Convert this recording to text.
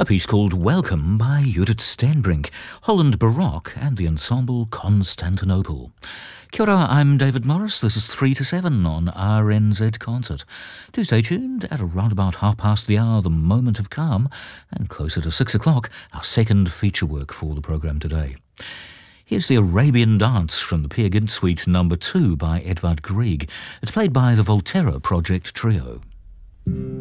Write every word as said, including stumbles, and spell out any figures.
A piece called Welcome by Judith Steenbrink, Holland Baroque and the ensemble Constantinople. Kia ora, I'm David Morris. This is three to seven on R N Z Concert. Do stay tuned. At around about half past the hour, the Moment of Calm, and closer to six o'clock, our second feature work for the programme today. Here's the Arabian Dance from the Peer Gynt Suite number two by Edvard Grieg. It's played by the Volterra Project Trio.